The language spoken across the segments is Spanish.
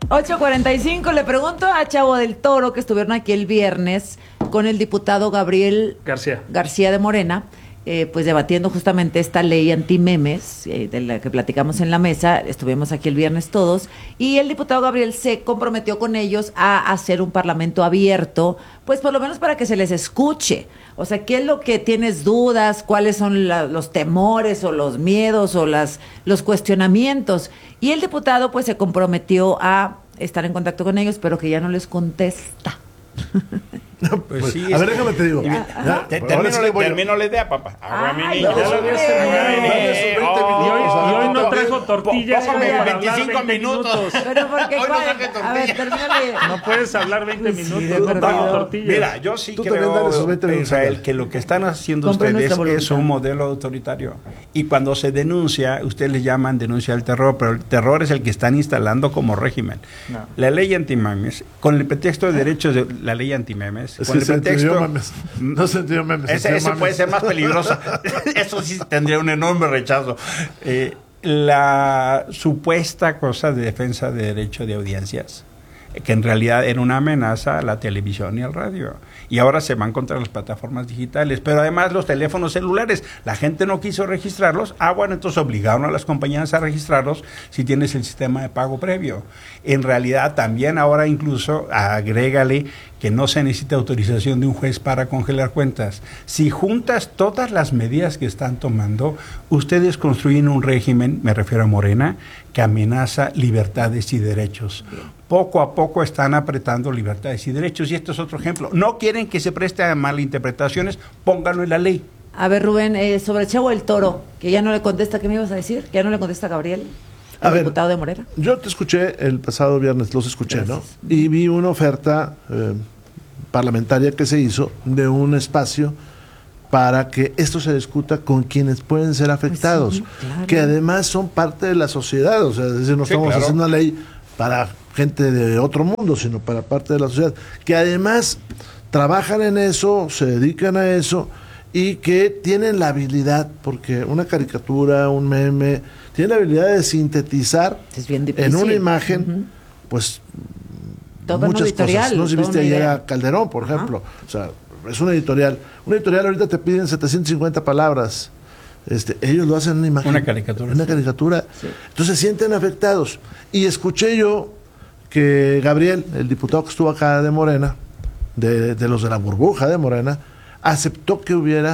8:45, le pregunto a Chavo del Toro, que estuvieron aquí el viernes con el diputado Gabriel García de Morena, pues debatiendo justamente esta ley antimemes, de la que platicamos en la mesa. Estuvimos aquí el viernes todos, y el diputado Gabriel se comprometió con ellos a hacer un parlamento abierto, pues por lo menos para que se les escuche. O sea, ¿qué es lo que tienes dudas? ¿Cuáles son los temores o los miedos o los cuestionamientos? Y el diputado pues se comprometió a estar en contacto con ellos, pero que ya no les contesta. Pues sí, a ver, déjame te digo. Termino la idea, papá. Ay, y hoy no trajo tortillas. 25 minutos. Pero porque a ver, termínale. No puedes hablar 20 minutos. No trajo tortillas. Mira, yo sí creo, Israel, que lo que están haciendo ustedes es un modelo autoritario. Y cuando se denuncia, ustedes le llaman denuncia del terror, pero el terror es el que están instalando como régimen. No. La ley antimemes, con el pretexto de derechos de la ley antimemes, con el pretexto, no se entendió memes. Ese puede ser más peligroso. Eso sí tendría un enorme rechazo. La supuesta cosa de defensa de derecho de audiencias, que en realidad era una amenaza a la televisión y al radio. Y ahora se van contra las plataformas digitales. Pero además los teléfonos celulares, la gente no quiso registrarlos. Bueno, entonces obligaron a las compañías a registrarlos si tienes el sistema de pago previo. En realidad también ahora incluso agrégale que no se necesita autorización de un juez para congelar cuentas. Si juntas todas las medidas que están tomando, ustedes construyen un régimen, me refiero a Morena, que amenaza libertades y derechos. Poco a poco están apretando libertades y derechos, y esto es otro ejemplo. No quieren que se preste a malinterpretaciones, pónganlo en la ley. A ver, Rubén, sobre Chavo del Toro, que ya no le contesta, ¿qué me ibas a decir? Que ya no le contesta a Gabriel, el diputado de Morena. Yo te escuché el pasado viernes, los escuché, gracias, ¿no? Y vi una oferta parlamentaria que se hizo de un espacio para que esto se discuta con quienes pueden ser afectados, pues sí, claro, que además son parte de la sociedad. O sea, es decir, no estamos haciendo una ley para gente de otro mundo, sino para parte de la sociedad, que además trabajan en eso, se dedican a eso, y que tienen la habilidad, porque una caricatura, un meme, tiene la habilidad de sintetizar en una imagen, pues todo muchas cosas. No sé si viste ayer a Calderón, por ejemplo. O sea, es una editorial. Una editorial ahorita te piden 750 palabras. Ellos lo hacen en una imagen. Una caricatura. Una caricatura. Sí. Entonces se sienten afectados. Y escuché yo que Gabriel, el diputado que estuvo acá de Morena, de los de la burbuja de Morena, aceptó que hubiera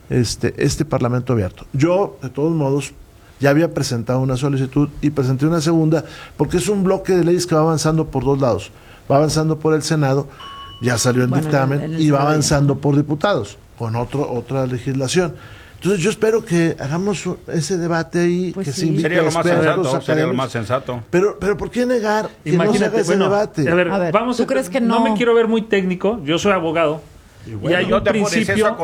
este parlamento abierto. Yo, de todos modos, ya había presentado una solicitud y presenté una segunda, porque es un bloque de leyes que va avanzando por dos lados. Va avanzando por el Senado, ya salió el dictamen, y va avanzando por diputados, con otra legislación. Entonces yo espero que hagamos ese debate ahí, pues que sí, sería lo más sensato. Pero ¿por qué negar que no se haga ese debate? A ver, vamos, ¿tú crees que no me quiero ver muy técnico? Yo soy abogado. Y hay un principio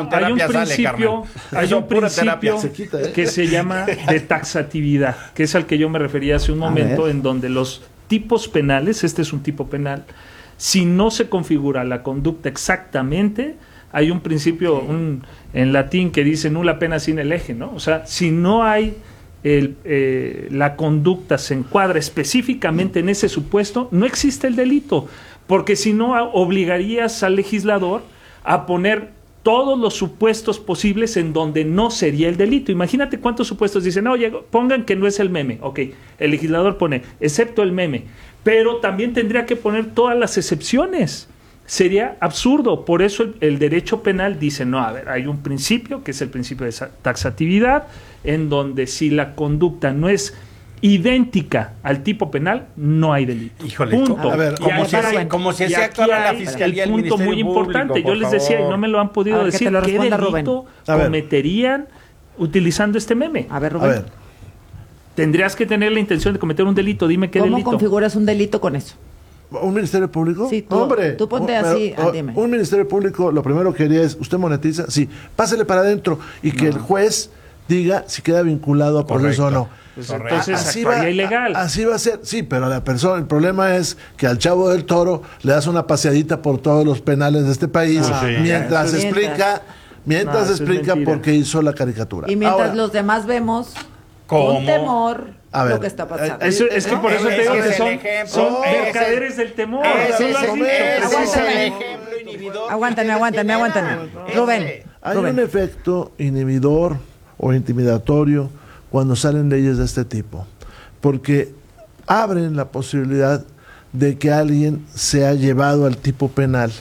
que se llama de taxatividad, que es al que yo me refería hace un momento, en donde los tipos penales, este es un tipo penal, si no se configura la conducta exactamente, hay un principio en latín que dice nulla pena sine lege, ¿no? O sea, si no hay la conducta se encuadra específicamente en ese supuesto, no existe el delito, porque si no obligarías al legislador a poner todos los supuestos posibles en donde no sería el delito. Imagínate cuántos supuestos dicen, oye, pongan que no es el meme. Ok, el legislador pone, excepto el meme, pero también tendría que poner todas las excepciones. Sería absurdo. Por eso el derecho penal dice, no, a ver, hay un principio, que es el principio de taxatividad, en donde si la conducta no es idéntica al tipo penal, no hay delito. Híjole, punto. A ver, como si se actuara la Fiscalía, el punto muy importante. Yo les decía, y no me lo han podido decir, ¿qué delito cometerían utilizando este meme? A ver, Rubén. Tendrías que tener la intención de cometer un delito. Dime qué delito. ¿Cómo configuras un delito con eso? ¿Un ministerio público? Sí, tú ponte así, dime. Un ministerio público, lo primero que haría es, ¿usted monetiza? Sí, pásele para adentro y que el juez diga si queda vinculado a proceso o no. Pues entonces actuaría ilegal. Así va a ser, sí, pero la persona, el problema es que al Chavo del Toro le das una paseadita por todos los penales de este país, mientras explica por qué hizo la caricatura. Y mientras los demás vemos con temor lo que está pasando. Es que por eso te digo que son mercaderes del temor. Aguántame. Rubén. Hay un efecto inhibidor o intimidatorio cuando salen leyes de este tipo, porque abren la posibilidad de que alguien sea llevado al tipo penal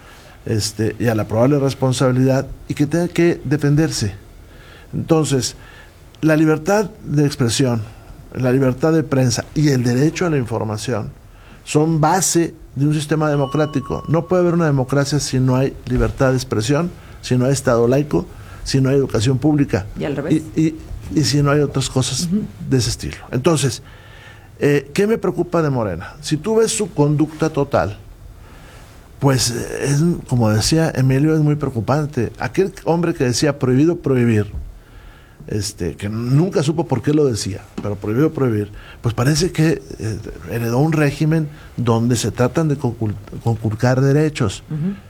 y a la probable responsabilidad y que tenga que defenderse. Entonces, la libertad de expresión, la libertad de prensa y el derecho a la información son base de un sistema democrático. No puede haber una democracia si no hay libertad de expresión, si no hay Estado laico, si no hay educación pública. Y al revés. Y si no hay otras cosas de ese estilo. Entonces, ¿qué me preocupa de Morena? Si tú ves su conducta total, pues es, como decía Emilio, es muy preocupante. Aquel hombre que decía prohibido prohibir, que nunca supo por qué lo decía, pero prohibido prohibir, pues parece que heredó un régimen donde se tratan de conculcar derechos.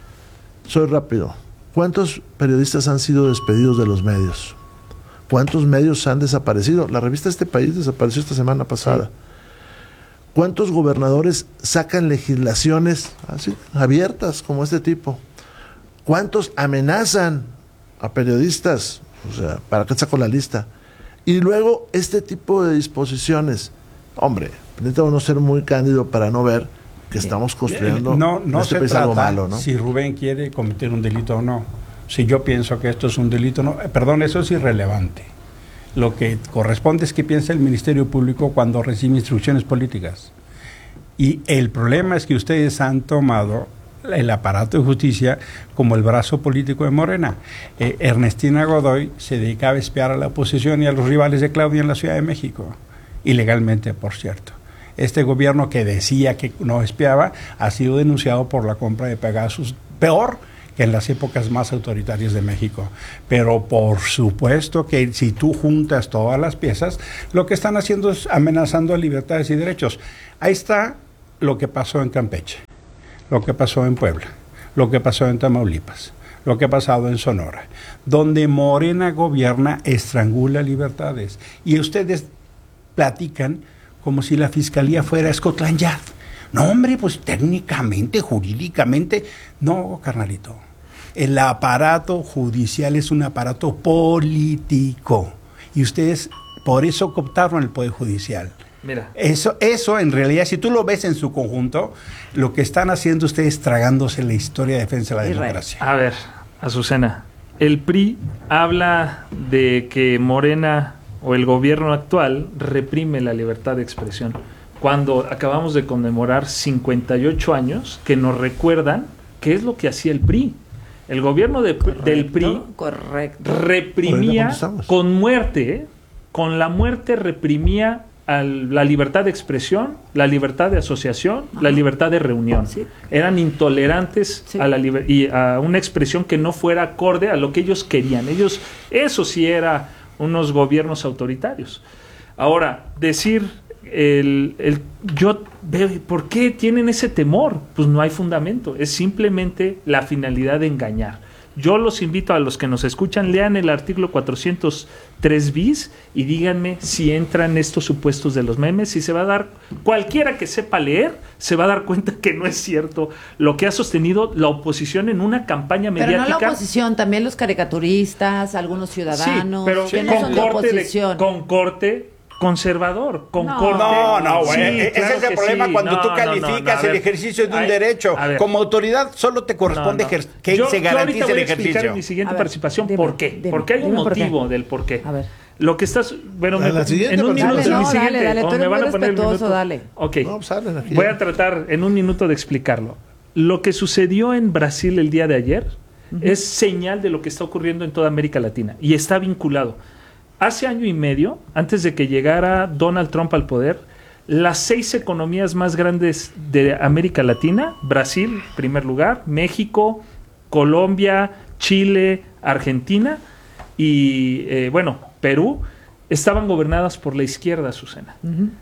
Soy rápido. ¿Cuántos periodistas han sido despedidos de los medios? ¿Cuántos medios han desaparecido? La revista Este País desapareció esta semana pasada. Sí. ¿Cuántos gobernadores sacan legislaciones así, abiertas como este tipo? ¿Cuántos amenazan a periodistas? O sea, ¿para qué saco la lista? Y luego este tipo de disposiciones. Hombre, necesitamos no ser muy cándido para no ver que estamos construyendo este país algo malo, ¿no? Si Rubén quiere cometer un delito o no. Si yo pienso que esto es un delito, no, perdón, eso es irrelevante. Lo que corresponde es que piense el Ministerio Público cuando recibe instrucciones políticas. Y el problema es que ustedes han tomado el aparato de justicia como el brazo político de Morena. Ernestina Godoy se dedicaba a espiar a la oposición y a los rivales de Claudia en la Ciudad de México. Ilegalmente, por cierto. Este gobierno que decía que no espiaba ha sido denunciado por la compra de Pegasus. Peor que en las épocas más autoritarias de México. Pero por supuesto que si tú juntas todas las piezas, lo que están haciendo es amenazando a libertades y derechos. Ahí está lo que pasó en Campeche, lo que pasó en Puebla, lo que pasó en Tamaulipas, lo que ha pasado en Sonora, donde Morena gobierna, estrangula libertades. Y ustedes platican como si la Fiscalía fuera Scotland Yard. No, hombre, pues técnicamente, jurídicamente, no, carnalito. El aparato judicial es un aparato político. Y ustedes por eso cooptaron el Poder Judicial. Mira. Eso en realidad, si tú lo ves en su conjunto, lo que están haciendo ustedes tragándose la historia de defensa de la democracia. A ver, Azucena, el PRI habla de que Morena o el gobierno actual reprime la libertad de expresión, cuando acabamos de conmemorar 58 años que nos recuerdan qué es lo que hacía el PRI. El gobierno del PRI reprimía con muerte, con la muerte reprimía a la libertad de expresión, la libertad de asociación, la libertad de reunión. Sí. Eran intolerantes a la y a una expresión que no fuera acorde a lo que ellos querían. Eso sí era unos gobiernos autoritarios. Ahora, decir yo veo, ¿por qué tienen ese temor? Pues no hay fundamento, es simplemente la finalidad de engañar. Yo los invito a los que nos escuchan, lean el artículo 403 bis y díganme si entran estos supuestos de los memes, y se va a dar, cualquiera que sepa leer, se va a dar cuenta que no es cierto lo que ha sostenido la oposición en una campaña mediática. Pero no la oposición, también los caricaturistas, algunos ciudadanos, pero que no son de oposición. Con corte conservador, con corte. No, güey. Ese es el problema cuando tú calificas el ejercicio de un derecho. Como autoridad solo te corresponde que se garantice el ejercicio. Yo voy a explicar mi siguiente participación por qué. Porque hay un motivo del por qué. A ver. Lo que estás... Bueno, en un minuto. Dale, tú eres muy respetuoso, dale. Ok. Voy a tratar en un minuto de explicarlo. Lo que sucedió en Brasil el día de ayer es señal de lo que está ocurriendo en toda América Latina y está vinculado. Hace año y medio, antes de que llegara Donald Trump al poder, las 6 economías más grandes de América Latina, Brasil, primer lugar, México, Colombia, Chile, Argentina y, Perú, estaban gobernadas por la izquierda, Azucena.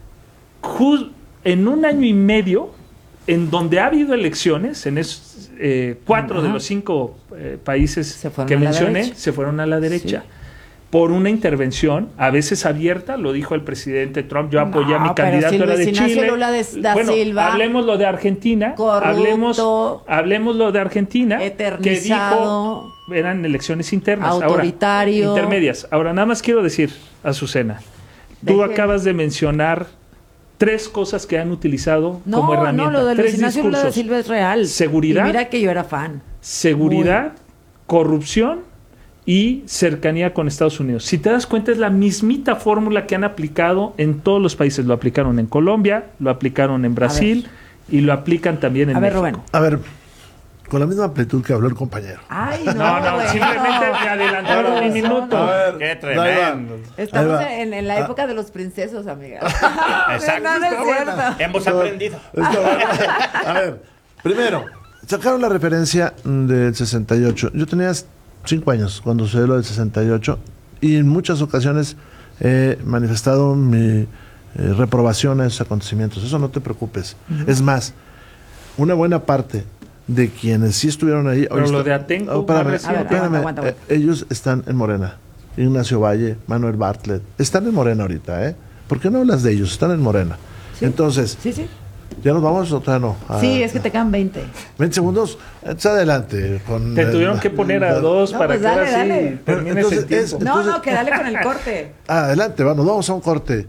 En un año y medio, en donde ha habido elecciones, en 4 de los 5 países que mencioné, se fueron a la derecha. Sí. por una intervención, a veces abierta, lo dijo el presidente Trump, yo apoyé a mi candidatura de Chile. Silva, hablemos lo de Argentina, corrupto, hablemos lo de Argentina, eternizado, que dijo, eran elecciones internas, autoritario, ahora, intermedias. Ahora, nada más quiero decir, Azucena, tú acabas de mencionar 3 cosas que han utilizado como herramienta. No, lo de Luis Ignacio Lula da Silva es real. Seguridad. Y mira que yo era fan. Seguridad, corrupción y cercanía con Estados Unidos. Si te das cuenta, es la mismita fórmula que han aplicado en todos los países. Lo aplicaron en Colombia, lo aplicaron en Brasil y lo aplican también en México. Rubén. A ver, con la misma amplitud que habló el compañero. Ay, no, simplemente me adelantaron un minuto. A ver, qué tremendo. Estamos en la época de los princesos, amiga. Exacto. No es cierto. Hemos aprendido. A ver, primero, sacaron la referencia del 68. Yo tenía 5 años cuando sucedió lo del 68 y en muchas ocasiones he manifestado mi reprobación a esos acontecimientos. Eso no te preocupes. Es más, una buena parte de quienes sí estuvieron ahí... Pero lo de Atenco... Espérame. Ellos están en Morena. Ignacio Valle, Manuel Bartlett. Están en Morena ahorita, ¿eh? ¿Por qué no hablas de ellos? Están en Morena. ¿Sí? Entonces... Sí. ¿Ya nos vamos o todavía no? Sí, es que te quedan 20. 20 segundos. Adelante. Te tuvieron que poner a 2 para pues que ahora sí termines el tiempo. No, que dale con el corte. Adelante, vamos a un corte.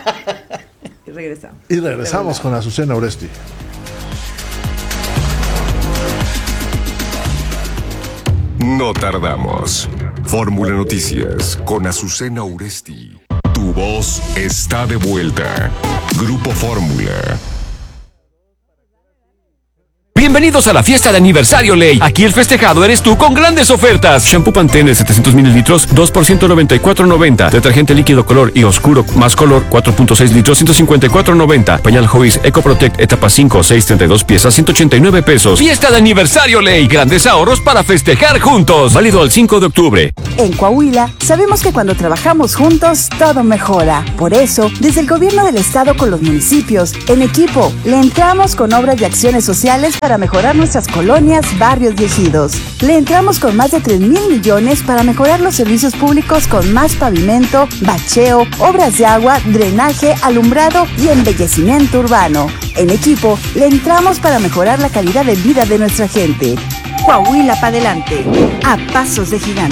Y regresamos con Azucena Oresti. No tardamos. Fórmula Noticias con Azucena Oresti. Tu voz está de vuelta. Grupo Fórmula. Bienvenidos a la fiesta de aniversario Ley. Aquí el festejado eres tú con grandes ofertas. Shampoo Pantene de 700 mililitros, 2 por $194.90. Detergente líquido color y oscuro más color, 4.6 litros, $154.90. Pañal Joyce Eco Protect etapa 5, 632 piezas, $189. Fiesta de aniversario Ley. Grandes ahorros para festejar juntos. Válido al 5 de octubre. En Coahuila, sabemos que cuando trabajamos juntos, todo mejora. Por eso, desde el gobierno del estado con los municipios, en equipo, le entramos con obras de acciones sociales para mejorar nuestras colonias, barrios y ejidos. Le entramos con más de 3,000 millones para mejorar los servicios públicos con más pavimento, bacheo, obras de agua, drenaje, alumbrado y embellecimiento urbano. En equipo, le entramos para mejorar la calidad de vida de nuestra gente. Coahuila para adelante, a pasos de gigante.